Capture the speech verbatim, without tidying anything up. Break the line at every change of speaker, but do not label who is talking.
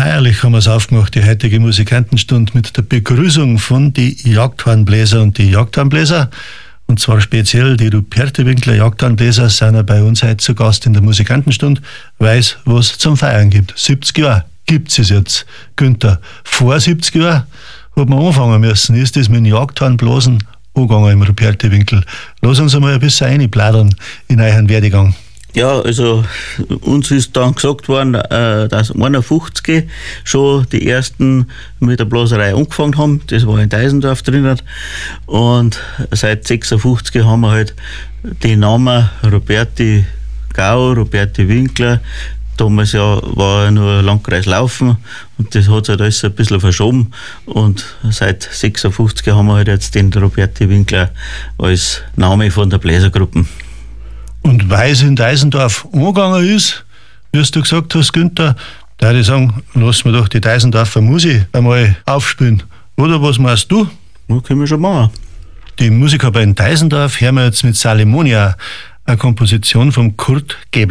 Feierlich haben wir es aufgemacht, die heutige Musikantenstunde, mit der Begrüßung von die Jagdhornbläser und die Jagdhornbläser. Und zwar speziell die Ruperti-Winkler Jagdhornbläser sind ja bei uns heute zu Gast in der Musikantenstunde, weil es was zum Feiern gibt. siebzig Jahre gibt es jetzt, Günther. Vor siebzig Jahren hat man anfangen müssen, ist das mit dem Jagdhornblasen angegangen im Ruperti-Winkel. Lass uns einmal ein bisschen reinplaudern in euren Werdegang.
Ja, also uns ist dann gesagt worden, äh, dass einundfünfzig schon die ersten mit der Blaserei angefangen haben. Das war in Deisendorf drinnen. Und seit sechsundfünfzig haben wir halt die Namen Ruperti Gau, Ruperti Winkler. Damals ja war ja nur Landkreis Laufen und das hat sich halt alles ein bisschen verschoben. Und seit sechsundfünfzig haben wir halt jetzt den Ruperti Winkler als Name von der Bläsergruppe.
Und weil es in Deisendorf angegangen ist, wie du gesagt hast, Günther, da würde ich sagen, lassen wir doch die Deisendorfer Musik einmal aufspielen. Oder was meinst du?
Ja, können wir schon machen.
Die Musik aber in Deisendorf hören wir jetzt mit Salimonia, eine Komposition von Kurt Gebler.